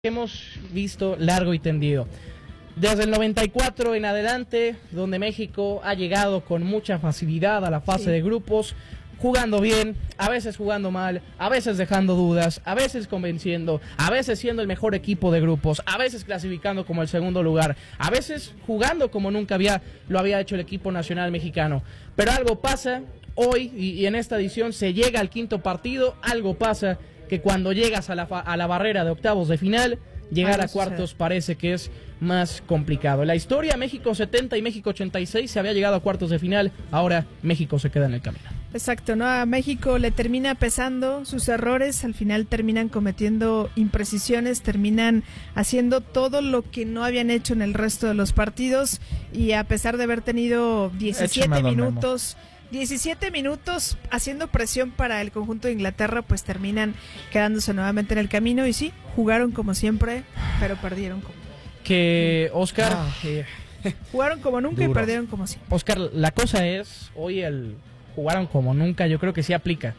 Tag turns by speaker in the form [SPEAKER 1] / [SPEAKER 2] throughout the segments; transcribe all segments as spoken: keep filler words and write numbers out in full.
[SPEAKER 1] hemos visto largo y tendido. Desde el noventa y cuatro en adelante, donde México ha llegado con mucha facilidad a la fase sí. de grupos, jugando bien, a veces jugando mal, a veces dejando dudas, a veces convenciendo, a veces siendo el mejor equipo de grupos, a veces clasificando como el segundo lugar, a veces jugando como nunca había lo había hecho el equipo nacional mexicano. Pero algo pasa hoy y, y en esta edición se llega al quinto partido, algo pasa que cuando llegas a la, a la barrera de octavos de final, llegar a cuartos parece que es más complicado. En la historia, México setenta y México ochenta y seis se había llegado a cuartos de final, ahora México se queda en el camino.
[SPEAKER 2] Exacto, ¿no? A México le termina pesando sus errores, al final terminan cometiendo imprecisiones, terminan haciendo todo lo que no habían hecho en el resto de los partidos, y a pesar de haber tenido diecisiete minutos... diecisiete minutos haciendo presión para el conjunto de Inglaterra, pues terminan quedándose nuevamente en el camino. Y sí, jugaron como siempre, pero perdieron como
[SPEAKER 1] que Oscar
[SPEAKER 2] ah. eh, jugaron como nunca Duro. y perdieron como siempre.
[SPEAKER 1] Oscar, la cosa es, hoy el jugaron como nunca, yo creo que sí aplica.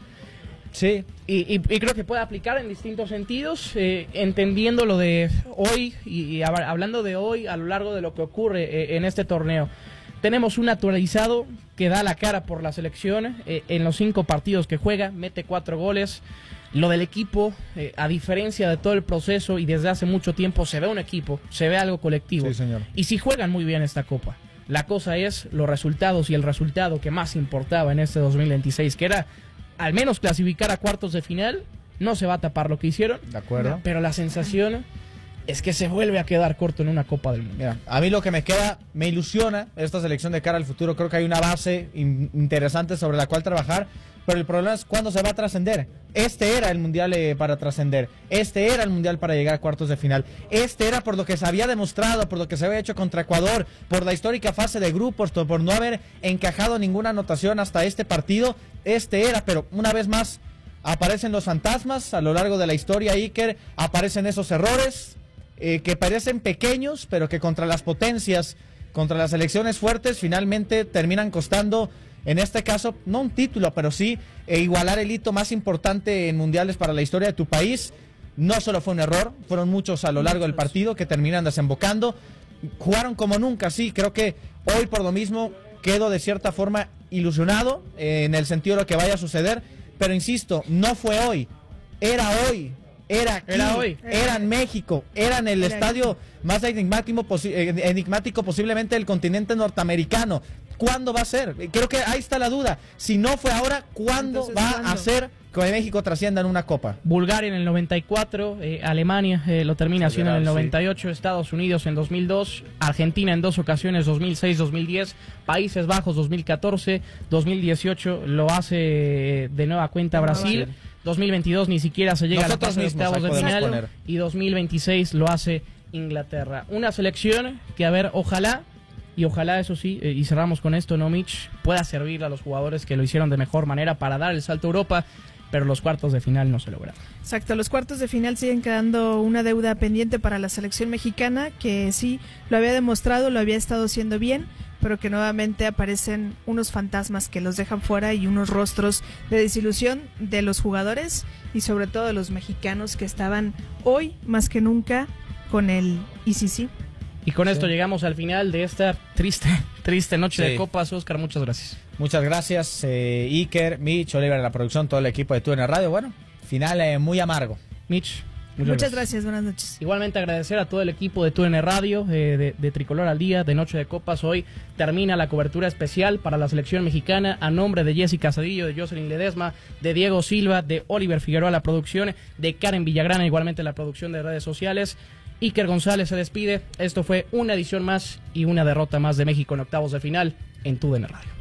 [SPEAKER 3] Sí.
[SPEAKER 1] Y, y, y creo que puede aplicar en distintos sentidos, eh, entendiendo lo de hoy y, y hablando de hoy a lo largo de lo que ocurre eh, en este torneo. Tenemos un naturalizado que da la cara por la selección eh, en los cinco partidos que juega, mete cuatro goles. Lo del equipo, eh, a diferencia de todo el proceso y desde hace mucho tiempo, se ve un equipo, se ve algo colectivo.
[SPEAKER 3] Sí, señor.
[SPEAKER 1] Y sí juegan muy bien esta Copa. La cosa es los resultados y el resultado que más importaba en este dos mil veintiséis, que era al menos clasificar a cuartos de final. No se va a tapar lo que hicieron.
[SPEAKER 3] De acuerdo.
[SPEAKER 1] Pero la sensación es que se vuelve a quedar corto en una Copa del Mundo.
[SPEAKER 3] Mira, a mí lo que me queda, me ilusiona esta selección de cara al futuro. Creo que hay una base in interesante sobre la cual trabajar, pero el problema es cuándo se va a trascender. Este era el mundial eh, para trascender, este era el mundial para llegar a cuartos de final, este era por lo que se había demostrado, por lo que se había hecho contra Ecuador, por la histórica fase de grupos, por no haber encajado ninguna anotación hasta este partido. Este era, pero una vez más aparecen los fantasmas a lo largo de la historia, Iker, aparecen esos errores Eh, que parecen pequeños, pero que contra las potencias, contra las selecciones fuertes, finalmente terminan costando, en este caso, no un título, pero sí eh, igualar el hito más importante en mundiales para la historia de tu país. No solo fue un error, fueron muchos a lo largo del partido que terminan desembocando. Jugaron como nunca, sí, creo que hoy por lo mismo quedo de cierta forma ilusionado eh, en el sentido de lo que vaya a suceder, pero insisto, no fue hoy, era hoy. Era aquí,
[SPEAKER 1] era hoy,
[SPEAKER 3] era en México, era en el era estadio aquí. más enigmático, posi enigmático posiblemente del continente norteamericano. ¿Cuándo va a ser? Creo que ahí está la duda. Si no fue ahora, ¿cuándo Entonces, va ¿cuándo? a ser que México trascienda en una copa?
[SPEAKER 1] Bulgaria en el noventa y cuatro, eh, Alemania eh, lo termina haciendo en el noventa y ocho, sí. Estados Unidos en dos mil dos, Argentina en dos ocasiones, dos mil seis, dos mil diez, Países Bajos dos mil catorce, dos mil dieciocho lo hace de nueva cuenta no, Brasil. Vale. dos mil veintidós ni siquiera se llega Nosotros a la fase de octavos de final poner. y dos mil veintiséis lo hace Inglaterra. Una selección que, a ver, ojalá, y ojalá eso sí, eh, y cerramos con esto, ¿no, Mitch? Pueda servir a los jugadores que lo hicieron de mejor manera para dar el salto a Europa, pero los cuartos de final no se lograron.
[SPEAKER 2] Exacto, los cuartos de final siguen quedando una deuda pendiente para la selección mexicana, que sí, lo había demostrado, lo había estado haciendo bien, pero que nuevamente aparecen unos fantasmas que los dejan fuera y unos rostros de desilusión de los jugadores y sobre todo de los mexicanos que estaban hoy más que nunca con el I C C.
[SPEAKER 1] Y con
[SPEAKER 3] sí.
[SPEAKER 1] esto llegamos al final de esta triste, triste noche sí. de copas. Oscar, muchas gracias.
[SPEAKER 3] Muchas gracias, eh, Iker, Mitch, Oliver en la producción, todo el equipo de Tú en el Radio. Bueno, final eh, muy amargo.
[SPEAKER 1] Mitch.
[SPEAKER 2] Muchas, Muchas gracias. gracias, buenas noches.
[SPEAKER 1] Igualmente agradecer a todo el equipo de T U N Radio, eh, de, de Tricolor al Día, de Noche de Copas. Hoy termina la cobertura especial para la selección mexicana a nombre de Jessica Cedillo, de Jocelyn Ledesma, de Diego Silva, de Oliver Figueroa la producción, de Karen Villagrana igualmente la producción de redes sociales. Iker González se despide. Esto fue una edición más y una derrota más de México en octavos de final en T U N Radio.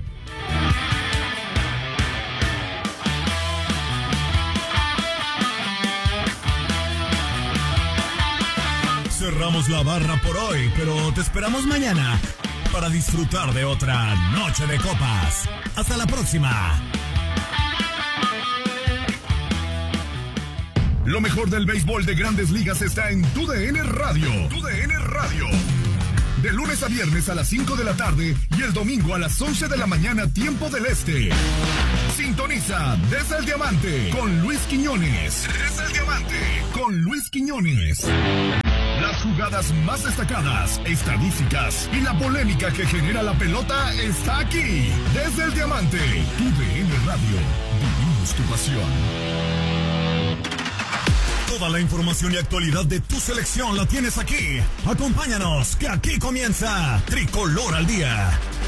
[SPEAKER 4] Cerramos la barra por hoy, pero te esperamos mañana para disfrutar de otra Noche de Copas. Hasta la próxima. Lo mejor del béisbol de Grandes Ligas está en T U D N Radio. T U D N Radio. De lunes a viernes a las cinco de la tarde y el domingo a las once de la mañana, tiempo del este. Sin Sintoniza Desde el Diamante con Luis Quiñones. Desde el Diamante con Luis Quiñones. Las jugadas más destacadas, estadísticas y la polémica que genera la pelota está aquí. Desde el Diamante, tu D N Radio. Vivimos tu pasión. Toda la información y actualidad de tu selección la tienes aquí. Acompáñanos, que aquí comienza Tricolor al Día.